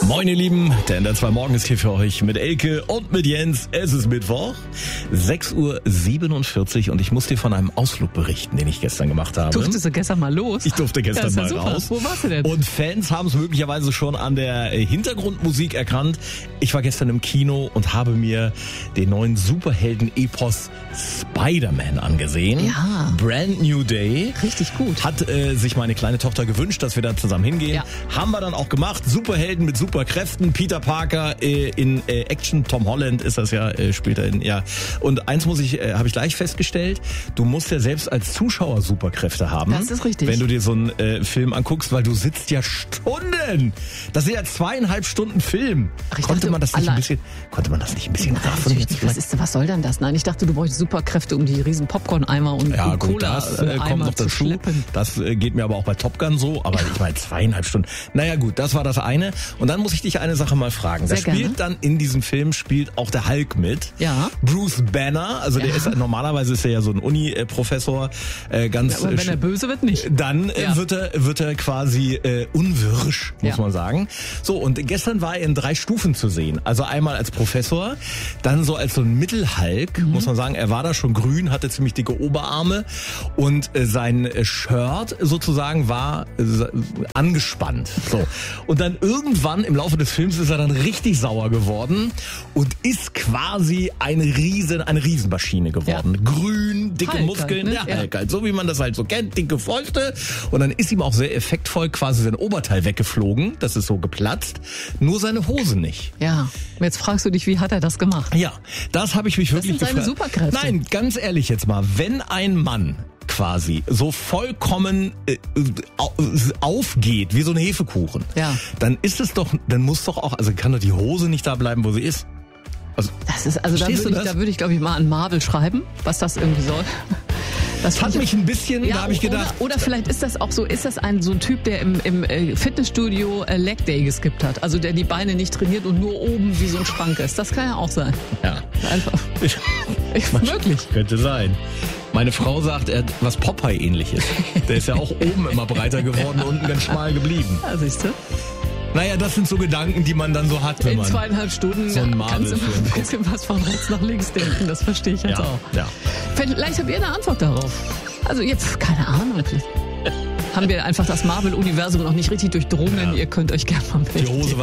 Moin ihr Lieben, der NDR 2 Morgen ist hier für euch mit Elke und mit Jens. Es ist Mittwoch, 6:47 Uhr und ich muss dir von einem Ausflug berichten, den ich gestern gemacht habe. Durftest du gestern mal los? Ich durfte gestern mal super. raus. Wo warst du denn? Und Fans haben es möglicherweise schon an der Hintergrundmusik erkannt. Ich war gestern im Kino und habe mir den neuen Superhelden-Epos Spider-Man angesehen. Ja. Brand New Day. Richtig gut. Hat sich meine kleine Tochter gewünscht, dass wir da zusammen hingehen. Ja. Haben wir dann auch gemacht. Superhelden mit Superkräften. Peter Parker in Action. Tom Holland ist das ja später in, ja. Und eins habe ich gleich festgestellt. Du musst ja selbst als Zuschauer Superkräfte haben. Das ist richtig. Wenn du dir so einen Film anguckst, weil du sitzt ja Stunden. Das sind ja 2,5 Stunden Film. Ach, ich Konnte dachte, man das nicht ein bisschen raffen? Was soll denn das? Nein, ich dachte, du bräuchtest Superkräfte, um die riesen Popcorn-Eimer und Ja, gut, Cola das kommt Eimer noch zu dazu. schleppen. Das geht mir aber auch bei Top Gun so. Aber ich meine, 2,5 Stunden. Naja, gut, das war das eine. Und dann muss ich dich eine Sache mal fragen. Sehr Da spielt gerne. dann in diesem Film auch der Hulk mit. Ja. Bruce Banner, also der ist normalerweise ist er ja so ein Uni-Professor, ganz. Ja, aber wenn er böse wird, nicht. Dann Ja. wird er quasi unwirsch, muss Ja. man sagen. So, und gestern war er in 3 Stufen zu sehen. Also einmal als Professor, dann so als so ein Mittelhulk, muss man sagen. Er war da schon grün, hatte ziemlich dicke Oberarme und sein Shirt sozusagen war angespannt. So. Und dann irgendwann im Laufe des Films ist er dann richtig sauer geworden und ist quasi eine Riesenmaschine geworden. Ja. Grün, dicke Hulk Muskeln, halt, ne? ja, Hulk halt, so wie man das halt so kennt, dicke Fäuste. Und dann ist ihm auch sehr effektvoll quasi sein Oberteil weggeflogen. Das ist so geplatzt. Nur seine Hose nicht. Ja. Und jetzt fragst du dich, wie hat er das gemacht? Ja, das habe ich mich wirklich sind seine gefragt. Superkräfte. Nein, ganz ehrlich jetzt mal, wenn ein Mann quasi so vollkommen aufgeht wie so ein Hefekuchen, Ja. dann muss doch auch, also kann doch die Hose nicht da bleiben, wo sie ist. Also, Das ist, also Verstehst du das? da würde ich, glaube ich, mal an Marvel schreiben, was das irgendwie soll. das hat finde mich ein bisschen, da habe ich gedacht, Oder vielleicht ist das auch so, ist das so ein Typ, der im Fitnessstudio Leg Day geskippt hat. Also der die Beine nicht trainiert und nur oben wie so ein Schrank ist. Das kann ja auch sein. ja, Einfach. Möglich. könnte sein. Meine Frau sagt, er hat was Popeye-ähnliches. Der ist ja auch oben immer breiter geworden und unten ganz schmal geblieben. Ja, siehst du? Naja, das sind so Gedanken, die man dann so hat, wenn In man 2,5 Stunden so einen kannst du Marvel-Film ein bisschen was von rechts nach links denken. Das verstehe ich jetzt auch. ja. Vielleicht habt ihr eine Antwort darauf. Also jetzt, keine Ahnung. Haben wir einfach das Marvel-Universum noch nicht richtig durchdrungen. Ja. Ihr könnt euch gerne mal melden. Die Hose